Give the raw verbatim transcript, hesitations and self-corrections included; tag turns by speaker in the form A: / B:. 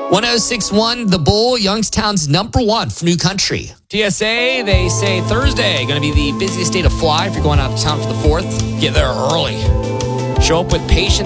A: one oh six point one, The Bull, Youngstown's number one for New Country. T S A, they say Thursday, going to be the busiest day to fly if you're going out of town for the fourth. Get there early. Show up with patience.